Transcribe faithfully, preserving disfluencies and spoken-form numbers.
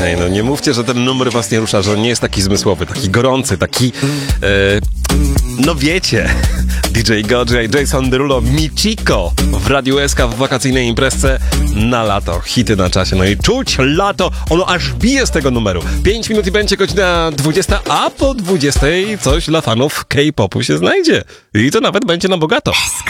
Ej, no nie mówcie, że ten numer was nie rusza, że on nie jest taki zmysłowy, taki gorący, taki... E, no wiecie, D J Goji, Jason Derulo, Michiko w Radiu S K w wakacyjnej imprezce na lato. Hity na czasie, no i czuć lato, ono aż bije z tego numeru. pięć minut i będzie godzina dwudziesta, a po dwudziestej coś dla fanów K-popu się znajdzie. I to nawet będzie na bogato.